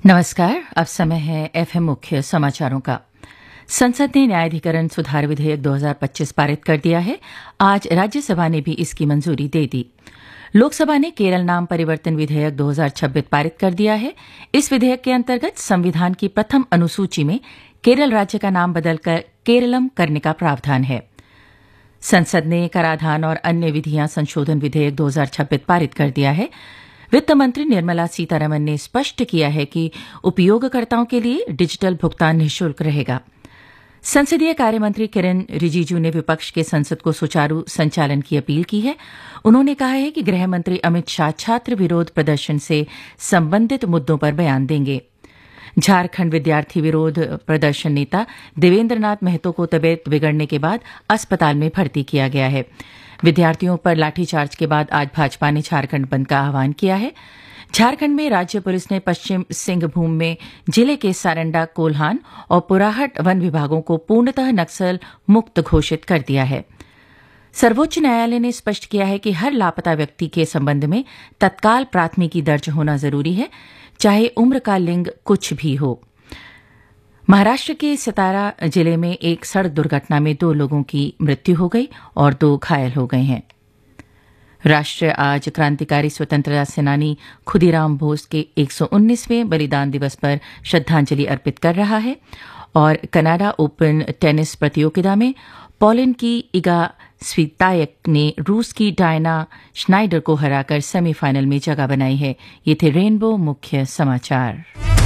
नमस्कार। अब समय है एफएम मुख्य समाचारों का। संसद ने न्यायाधिकरण सुधार विधेयक 2025 पारित कर दिया है। आज राज्यसभा ने भी इसकी मंजूरी दे दी। लोकसभा ने केरल नाम परिवर्तन विधेयक 2026 पारित कर दिया है। इस विधेयक के अंतर्गत संविधान की प्रथम अनुसूची में केरल राज्य का नाम बदलकर केरलम करने का प्रावधान है। संसद ने कराधान और अन्य विधियां संशोधन विधेयक 2026 पारित कर दिया है। वित्त मंत्री निर्मला सीतारमण ने स्पष्ट किया है कि उपयोगकर्ताओं के लिए डिजिटल भुगतान निःशुल्क रहेगा। संसदीय कार्य मंत्री किरेन रिजिजू ने विपक्ष के संसद को सुचारू संचालन की अपील की है। उन्होंने कहा है कि गृह मंत्री अमित शाह छात्र विरोध प्रदर्शन से संबंधित मुद्दों पर बयान देंगे। झारखंड विद्यार्थी विरोध प्रदर्शन नेता देवेंद्र नाथ महतो को तबीयत बिगड़ने के बाद अस्पताल में भर्ती किया गया है। विद्यार्थियों पर लाठीचार्ज के बाद आज भाजपा ने झारखंड बंद का आह्वान किया है। झारखंड में राज्य पुलिस ने पश्चिम सिंहभूम में जिले के सारंडा, कोल्हान और पुराहट वन विभागों को पूर्णतः नक्सल मुक्त घोषित कर दिया है। सर्वोच्च न्यायालय ने स्पष्ट किया है कि हर लापता व्यक्ति के संबंध में तत्काल प्राथमिकी दर्ज होना जरूरी है, चाहे उम्र का लिंग कुछ भी हो। महाराष्ट्र के सतारा जिले में एक सड़क दुर्घटना में 2 लोगों की मृत्यु हो गई और 2 घायल हो गए हैं। राष्ट्र आज क्रांतिकारी स्वतंत्रता सेनानी खुदीराम बोस के 119वें बलिदान दिवस पर श्रद्धांजलि अर्पित कर रहा है। और कनाडा ओपन टेनिस प्रतियोगिता में पोलैंड की इगा स्वितायक ने रूस की डायना श्नाइडर को हराकर सेमीफाइनल में जगह बनाई है। ये थे रेनबो मुख्य समाचार।